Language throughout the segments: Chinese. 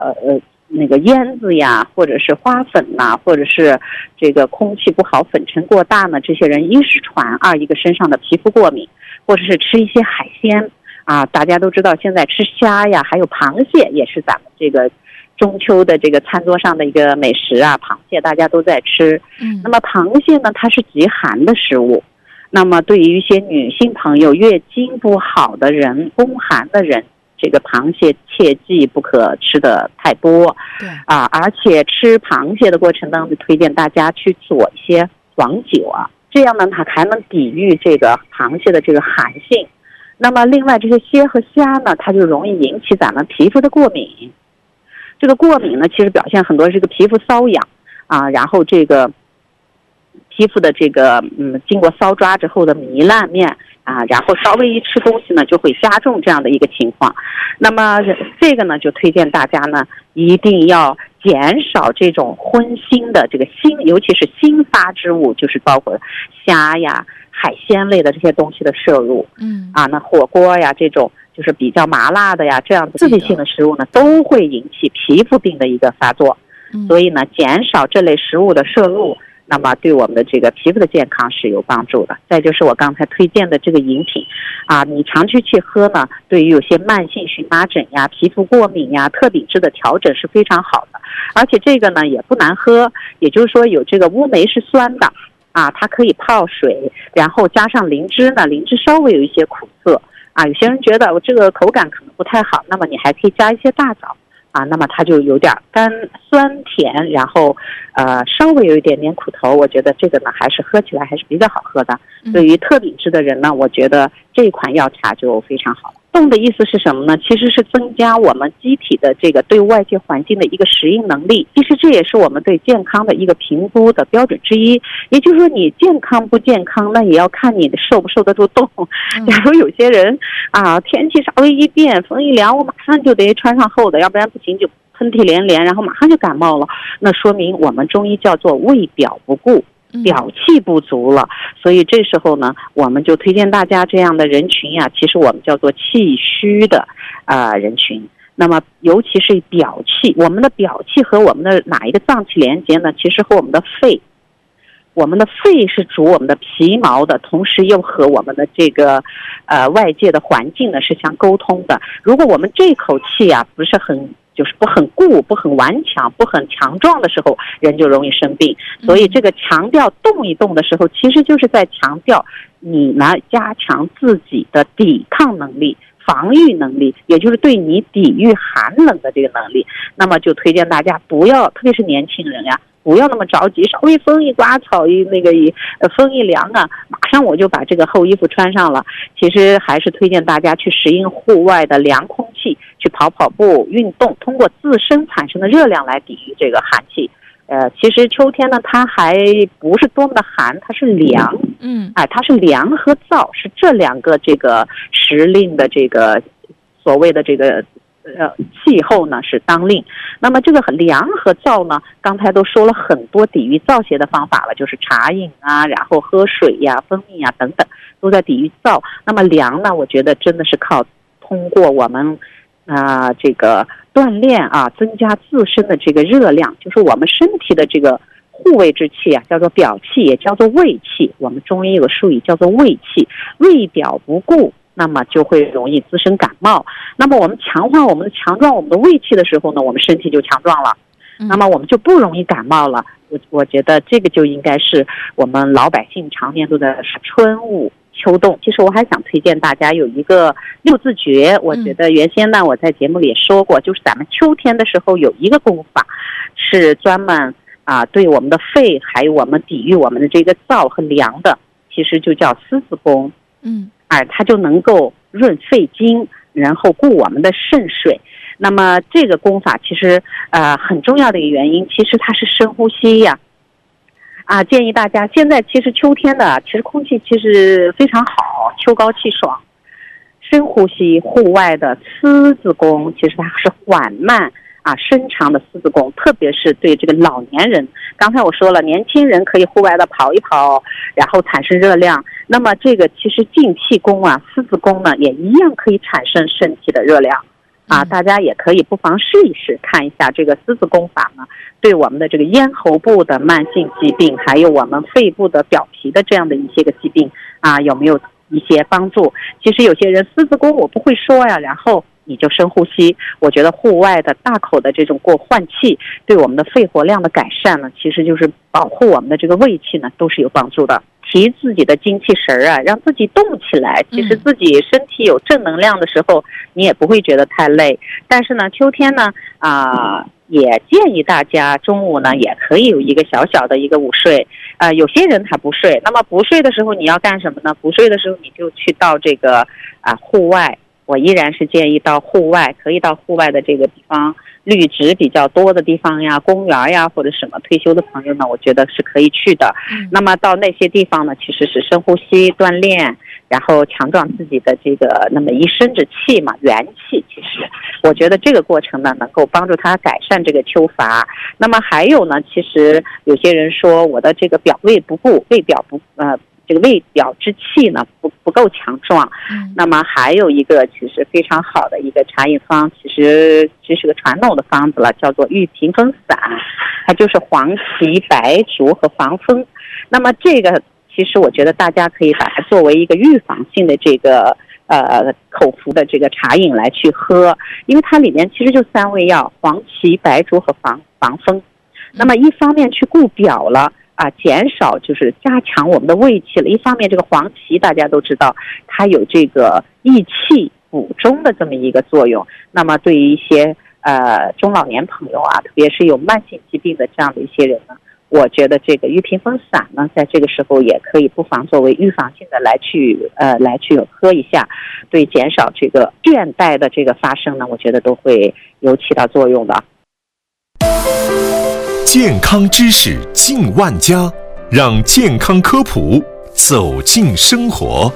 那个烟子呀，或者是花粉呐，或者是这个空气不好、粉尘过大呢，这些人一是喘，二一个身上的皮肤过敏，或者是吃一些海鲜啊，大家都知道现在吃虾呀，还有螃蟹也是咱们这个中秋的这个餐桌上的一个美食啊，螃蟹大家都在吃。那么螃蟹呢，它是极寒的食物，那么对于一些女性朋友、月经不好的人、宫寒的人，这个螃蟹切记不可吃的太多。 对啊，而且吃螃蟹的过程当中，推荐大家去做一些黄酒啊，这样呢，它还能抵御这个螃蟹的这个寒性。那么另外这些蟹和虾呢，它就容易引起咱们皮肤的过敏。这个过敏呢，其实表现很多是这个皮肤瘙痒啊，然后这个皮肤的这个经过搔抓之后的糜烂面啊，然后稍微一吃东西呢，就会加重这样的一个情况。那么这个呢，就推荐大家呢，一定要减少这种荤腥的这个尤其是辛发之物，就是包括虾呀、海鲜类的这些东西的摄入。那火锅呀这种就是比较麻辣的呀，这样刺激性的食物呢，都会引起皮肤病的一个发作。所以呢，减少这类食物的摄入，那么对我们的这个皮肤的健康是有帮助的。再就是我刚才推荐的这个饮品啊，你长期去喝呢，对于有些慢性荨麻疹呀、皮肤过敏呀、特禀质的调整是非常好的。而且这个呢也不难喝，也就是说有这个乌梅是酸的啊，它可以泡水，然后加上灵芝呢，灵芝稍微有一些苦涩啊，有些人觉得我这个口感可能不太好，那么你还可以加一些大枣啊，那么它就有点甘酸甜，然后稍微有一点点苦头，我觉得这个呢还是喝起来还是比较好喝的。对于特禀质的人呢，我觉得这一款药茶就非常好。动的意思是什么呢？其实是增加我们机体的这个对外界环境的一个适应能力。其实这也是我们对健康的一个评估的标准之一。也就是说，你健康不健康，那也要看你受不受得住冻。假如有些人啊，天气稍微一变，风一凉，我马上就得穿上厚的，要不然不行就喷嚏连连，然后马上就感冒了。那说明我们中医叫做胃表不顾。表气不足了，所以这时候呢，我们就推荐大家这样的人群呀，其实我们叫做气虚的人群。那么尤其是表气，我们的表气和我们的哪一个脏器连接呢？其实和我们的肺。我们的肺是主我们的皮毛的，同时又和我们的这个外界的环境呢是相沟通的。如果我们这口气啊不是不很固、不很顽强、不很强壮的时候，人就容易生病。所以这个强调动一动的时候，其实就是在强调你呢加强自己的抵抗能力、防御能力，也就是对你抵御寒冷的这个能力。那么就推荐大家不要，特别是年轻人呀，不要那么着急，稍微风一刮，风一凉啊，马上我就把这个厚衣服穿上了。其实还是推荐大家去适应户外的凉空气，去跑跑步、运动，通过自身产生的热量来抵御这个寒气。其实秋天呢，它还不是多么的寒，它是凉。它是凉和燥，是这两个这个时令的这个所谓的这个气候呢是当令。那么这个凉和燥呢，刚才都说了很多抵御燥邪的方法了，就是茶饮啊，然后喝水呀、蜂蜜呀等等，都在抵御燥。那么凉呢，我觉得真的是靠通过我们这个锻炼啊，增加自身的这个热量，就是我们身体的这个护卫之气啊，叫做表气，也叫做胃气。我们中医有个术语叫做胃气，胃表不顾，那么就会容易滋生感冒。那么我们强壮我们的胃气的时候呢，我们身体就强壮了，那么我们就不容易感冒了。我觉得这个就应该是我们老百姓常年都在春捂秋冻。其实我还想推荐大家有一个六字诀，我觉得原先呢我在节目里也说过，就是咱们秋天的时候有一个功法是专门对我们的肺还有我们抵御我们的这个燥和凉的，其实就叫狮子功。它就能够润肺经，然后固我们的肾水。那么这个功法其实很重要的一个原因，其实它是深呼吸呀。建议大家现在其实秋天的其实空气其实非常好，秋高气爽，深呼吸户外的狮子功，其实它是缓慢深长的狮子功，特别是对这个老年人。刚才我说了，年轻人可以户外的跑一跑，然后产生热量。那么这个其实进气功狮子功呢，也一样可以产生身体的热量。 大家也可以不妨试一试，看一下这个狮子功法呢，对我们的这个咽喉部的慢性疾病，还有我们肺部的表皮的这样的一些个疾病有没有一些帮助。其实有些人狮子功我不会说呀，然后你就深呼吸，我觉得户外的大口的这种换气对我们的肺活量的改善呢，其实就是保护我们的这个胃气呢，都是有帮助的。提自己的精气神让自己动起来，其实自己身体有正能量的时候，你也不会觉得太累。但是呢，秋天呢也建议大家中午呢也可以有一个小小的一个午睡。有些人他不睡，那么不睡的时候你要干什么呢？不睡的时候你就去到这个户外。我依然是建议到户外，可以到户外的这个地方，绿植比较多的地方呀，公园呀，或者什么退休的朋友呢，我觉得是可以去的。那么到那些地方呢，其实是深呼吸锻炼，然后强壮自己的这个那么一身之气嘛，元气。其实我觉得这个过程呢，能够帮助他改善这个秋乏。那么还有呢，其实有些人说我的这个表胃不顾，这个胃表之气呢不够强壮。那么还有一个其实非常好的一个茶饮方，其实这是个传统的方子了，叫做玉屏风散，它就是黄芪、白术和防风。那么这个其实我觉得大家可以把它作为一个预防性的这个口服的这个茶饮来去喝，因为它里面其实就3味药：黄芪、白术和防风。那么一方面去顾表了减少就是加强我们的胃气了。一方面这个黄芪大家都知道它有这个益气补中的这么一个作用，那么对于一些中老年朋友特别是有慢性疾病的这样的一些人呢，我觉得这个玉屏风散呢，在这个时候也可以不妨作为预防性的来去喝一下，对减少这个倦怠的这个发生呢，我觉得都会有起到作用的。 健康知识进万家，让健康科普走进生活。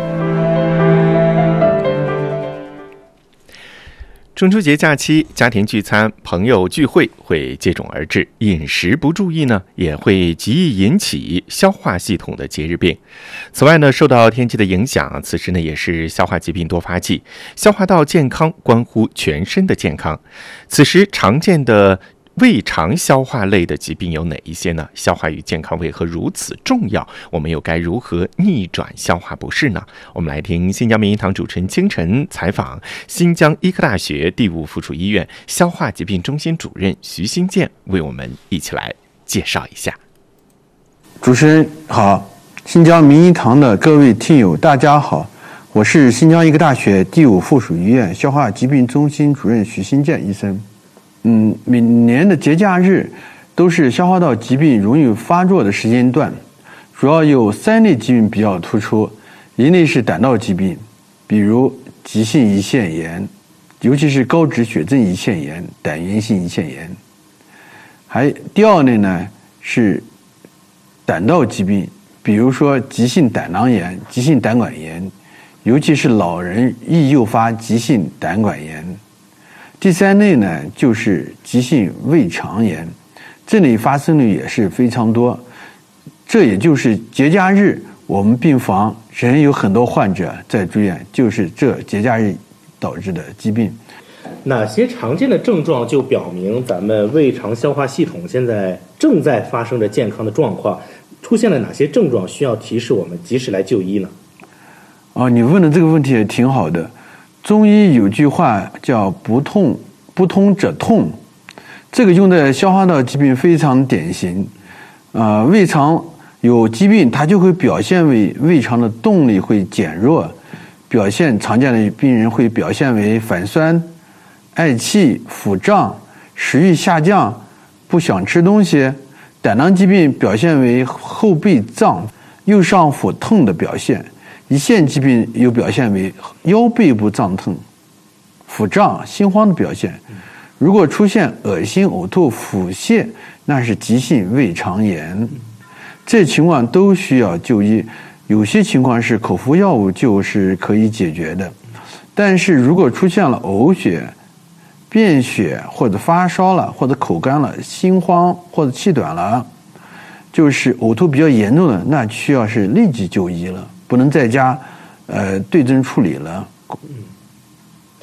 中秋节假期，家庭聚餐、朋友聚会会接踵而至，饮食不注意呢，也会极易引起消化系统的节日病。此外呢，受到天气的影响，此时呢也是消化疾病多发季，消化道健康关乎全身的健康。此时常见的胃肠消化类的疾病有哪一些呢？消化与健康为何如此重要？我们又该如何逆转消化不适呢？我们来听新疆名医堂主持人清晨采访新疆医科大学第5附属医院消化疾病中心主任徐新建，为我们一起来介绍一下。 主持人好，新疆名医堂的各位听友大家好，我是新疆医科大学第5附属医院消化疾病中心主任徐新建医生。每年的节假日都是消化道疾病容易发作的时间段，主要有3类疾病比较突出。一类是胆道疾病，比如急性胰腺炎，尤其是高脂血症胰腺炎、胆源性胰腺炎。第2类呢是胆道疾病，比如说急性胆囊炎、急性胆管炎，尤其是老人易诱发急性胆管炎。第3类呢就是急性胃肠炎，这类发生率也是非常多。这也就是节假日我们病房仍有很多患者在住院，就是这节假日导致的疾病。 哪些常见的症状就表明咱们胃肠消化系统现在正在发生着健康的状况？出现了哪些症状需要提示我们及时来就医呢？ 你问的这个问题也挺好的。中医有句话叫不通则痛，这个用在消化道疾病非常典型。胃肠有疾病，它就会表现为胃肠的动力会减弱，常见的病人会表现为反酸、嗳气、腹胀、食欲下降、不想吃东西。胆囊疾病表现为后背胀、右上腹痛的表现。胰腺疾病又表现为腰背部胀痛、腹胀、心慌的表现。如果出现恶心、呕吐、腹泻，那是急性胃肠炎。这情况都需要就医，有些情况是口服药物就是可以解决的。但是如果出现了呕血、便血，或者发烧了，或者口干了、心慌或者气短了，就是呕吐比较严重的，那需要是立即就医了，不能在家对症处理了。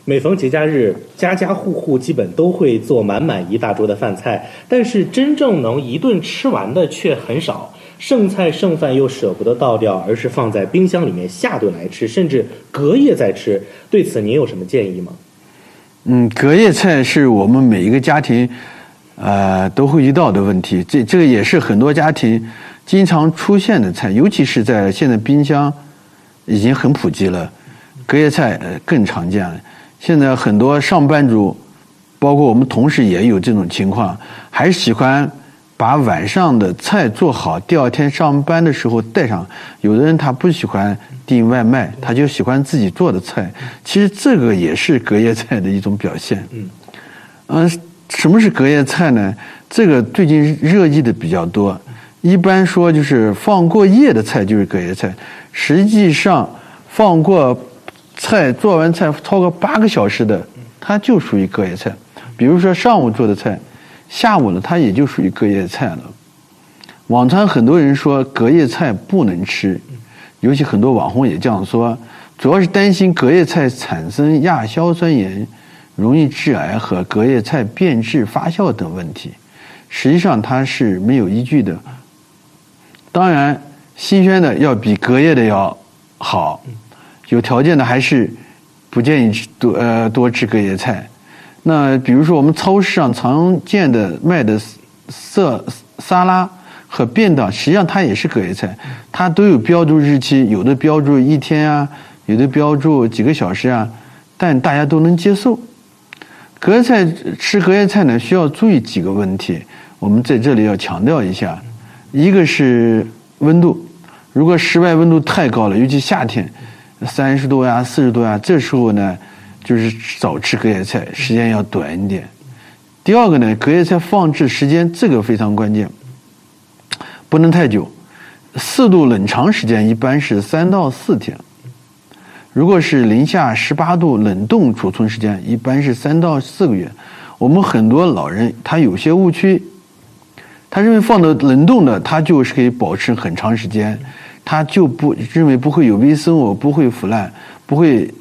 每逢节假日，家家户户基本都会做满满一大桌的饭菜，但是真正能一顿吃完的却很少。剩菜剩饭又舍不得倒掉，而是放在冰箱里面下顿来吃，甚至隔夜再吃。对此您有什么建议吗？ 隔夜菜是我们每一个家庭都会遇到的问题，这个也是很多家庭经常出现的菜，尤其是在现在冰箱已经很普及了，隔夜菜更常见了。现在很多上班族，包括我们同事也有这种情况，还喜欢把晚上的菜做好，第二天上班的时候带上。有的人他不喜欢订外卖，他就喜欢自己做的菜。其实这个也是隔夜菜的一种表现。什么是隔夜菜呢？这个最近热议的比较多。一般说就是放过夜的菜就是隔夜菜，实际上放过菜做完菜超过8个小时的，它就属于隔夜菜。比如说上午做的菜，下午呢它也就属于隔夜菜了。网传很多人说隔夜菜不能吃，尤其很多网红也这样说，主要是担心隔夜菜产生亚硝酸盐，容易致癌和隔夜菜变质发酵等问题。实际上它是没有依据的。当然新鲜的要比隔夜的要好，有条件的还是不建议多吃隔夜菜。那比如说我们超市上常见的卖的沙拉和便当，实际上它也是隔夜菜，它都有标注日期，有的标注1天啊，有的标注几个小时啊，但大家都能接受。吃隔夜菜呢，需要注意几个问题，我们在这里要强调一下。一个是温度，如果室外温度太高了，尤其夏天30度呀、40度呀，这时候呢就是少吃隔夜菜，时间要短一点。第二个呢，隔夜菜放置时间这个非常关键，不能太久，4度冷藏时间一般是3到4天。如果是零下18度冷冻储存时间一般是3到4个月。我们很多老人他有些误区，他认为放的冷冻的它就是可以保持很长时间，他就不认为不会有微生物，不会腐烂，不会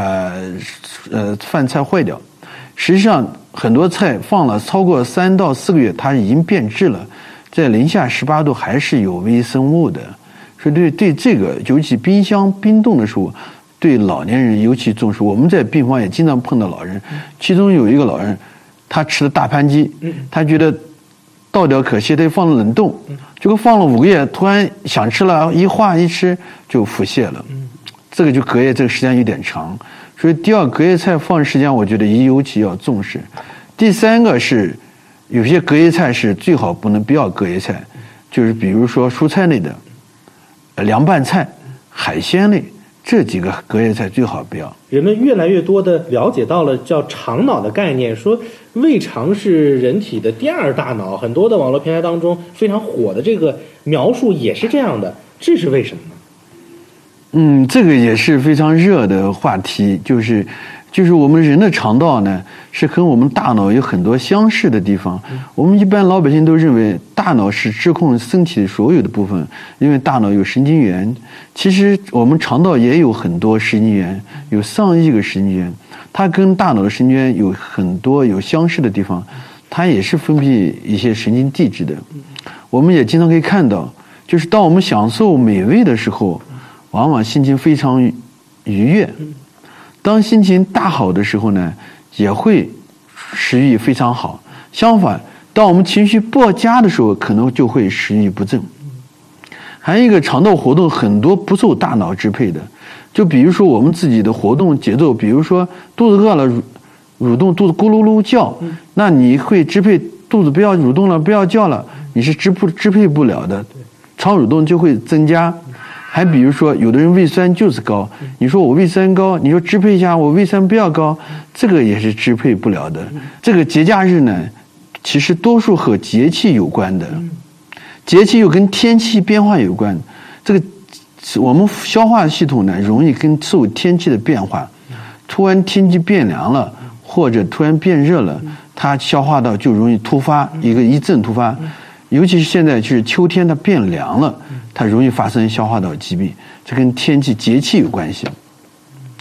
饭菜坏掉。实际上很多菜放了超过3到4个月，它已经变质了，在零下18度还是有微生物的。所以对这个，尤其冰箱冰冻的时候，对老年人尤其重视。我们在病房也经常碰到老人，其中有一个老人，他吃的大盘鸡，他觉得倒掉可惜，他就放了冷冻，结果放了5个月，突然想吃了，一化一吃就腹泻了。这个就隔夜这个时间有点长，所以第二隔夜菜放时间，我觉得尤其要重视。第三个是有些隔夜菜是最好不要隔夜菜，就是比如说蔬菜类的、凉拌菜、海鲜类。这几个隔夜菜最好不要。 人们越来越多的了解到了叫肠脑的概念，说胃肠是人体的第2大脑，很多的网络平台当中非常火的这个描述也是这样的，这是为什么呢？ 这个也是非常热的话题，就是我们人的肠道呢是跟我们大脑有很多相似的地方。我们一般老百姓都认为大脑是智控身体所有的部分，因为大脑有神经元。其实我们肠道也有很多神经元，有上亿个神经元，它跟大脑的神经元有很多有相似的地方，它也是分泌一些神经递质的。我们也经常可以看到，就是当我们享受美味的时候，往往心情非常愉悦。当心情大好的时候呢，也会食欲非常好。相反，当我们情绪不佳的时候，可能就会食欲不振。还有一个肠道活动很多不受大脑支配的，就比如说我们自己的活动节奏，比如说肚子饿了蠕动，肚子咕噜噜叫，那你会支配肚子不要蠕动了，不要叫了，你是支配不了的，肠蠕动就会增加。还比如说有的人胃酸就是高，你说我胃酸高，你说支配一下我胃酸不要高，这个也是支配不了的。这个节假日呢，其实多数和节气有关的，节气又跟天气变化有关。这个我们消化系统呢，容易受天气的变化，突然天气变凉了，或者突然变热了，它消化道就容易突发一阵突发。尤其是现在就是秋天它变凉了，它容易发生消化道疾病，这跟天气节气有关系。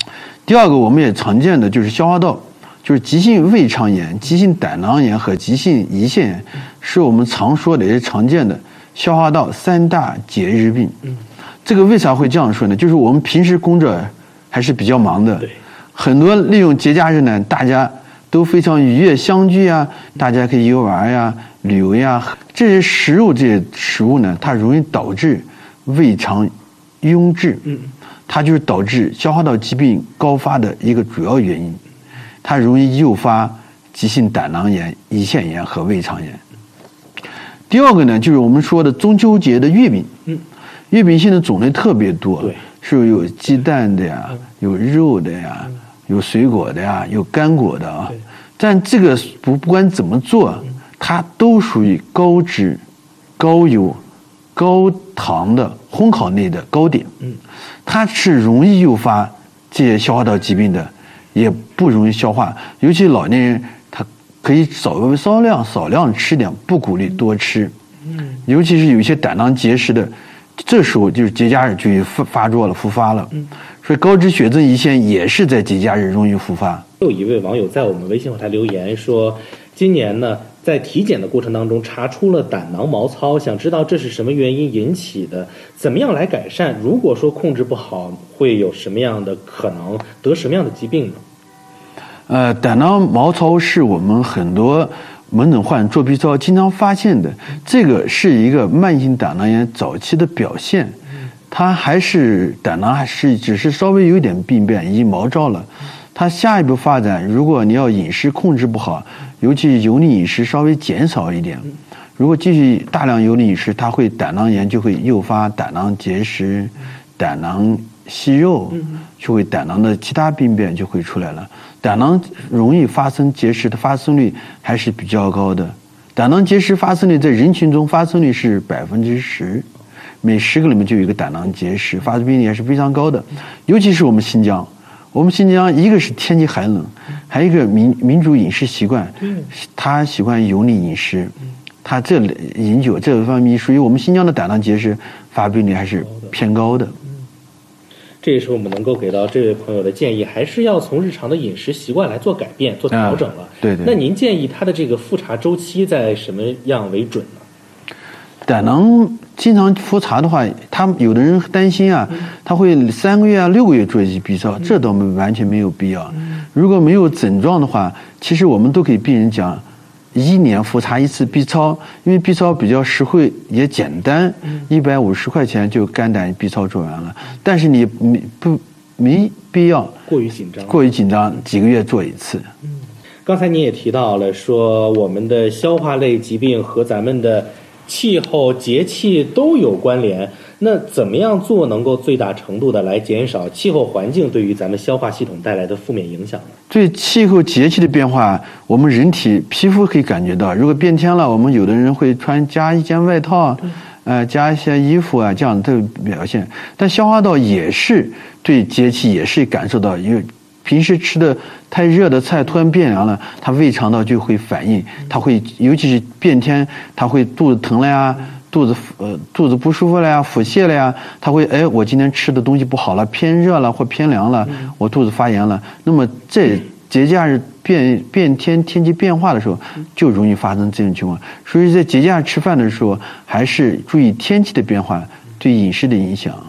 第二个我们也常见的就是消化道，就是急性胃肠炎、急性胆囊炎和急性胰腺炎，是我们常说的也是常见的消化道3大节日病。这个为啥会这样说呢？就是我们平时工作还是比较忙的，很多利用节假日呢，大家都非常愉悦相聚啊，大家可以游玩呀、旅游呀。这些食物呢，它容易导致胃肠壅滞，它就是导致消化道疾病高发的一个主要原因。它容易诱发急性胆囊炎、胰腺炎和胃肠炎。第二个呢，就是我们说的中秋节的月饼。月饼现在种类特别多，是有鸡蛋的呀，有肉的呀，有水果的呀，有干果的啊。但这个不管怎么做，它都属于高脂、高油、高糖的烘烤类的糕点。它是容易诱发这些消化道疾病的，也不容易消化。尤其老年人，他可以少量吃点，不鼓励多吃。尤其是有些胆囊结石的，这时候就是节假日就复发了。所以高脂血症胰腺也是在节假日容易复发。 有一位网友在我们微信后台留言说，今年呢在体检的过程当中查出了胆囊毛糙，想知道这是什么原因引起的，怎么样来改善？如果说控制不好，会有什么样的可能得什么样的疾病呢？ 胆囊毛糙是我们很多门诊患做 B 超经常发现的，这个是一个慢性胆囊炎早期的表现。它还是胆囊只是稍微有一点病变，已经毛糙了。它下一步发展，如果你要饮食控制不好，尤其油腻饮食稍微减少一点，如果继续大量油腻饮食，它会胆囊炎就会诱发胆囊结石、胆囊息肉，就会胆囊的其他病变就会出来了。胆囊容易发生结石的发生率还是比较高的，胆囊结石发生率在人群中发生率是10%，每10个里面就有一个胆囊结石，发生病例也是非常高的。尤其是我们新疆，一个是天气寒冷，还有一个民族饮食习惯，他喜欢油腻饮食，他这饮酒这方面属于我们新疆的胆囊结石发病率还是偏高的。 这也是我们能够给到这位朋友的建议，还是要从日常的饮食习惯来做改变、做调整了。 对。 那您建议他的这个复查周期在什么样为准呢？ 胆囊经常复查的话，他有的人担心啊，他会3个月6个月做一次 B 超，这倒完全没有必要。如果没有症状的话，其实我们都给病人讲，1年复查1次 B 超，因为 B 超比较实惠也简单，150块钱就肝胆 B 超做完了。但是你没必要过于紧张， 几个月做一次。 刚才您也提到了说，我们的消化类疾病和咱们的气候节气都有关联。那怎么样做能够最大程度的来减少气候环境对于咱们消化系统带来的负面影响呢？ 对气候节气的变化，我们人体皮肤可以感觉到。如果变天了，我们有的人会加一件外套，加一些衣服啊，这样的表现。但消化道也是对节气也是感受到，因为平时吃的太热的菜突然变凉了，它胃肠道就会反应，它会尤其是变天，它会肚子疼了呀。肚子不舒服了呀，腹泻了呀，他会我今天吃的东西不好了，偏热了或偏凉了，我肚子发炎了。那么这节假日天气变化的时候，就容易发生这种情况。所以在节假日吃饭的时候，还是注意天气的变化对饮食的影响。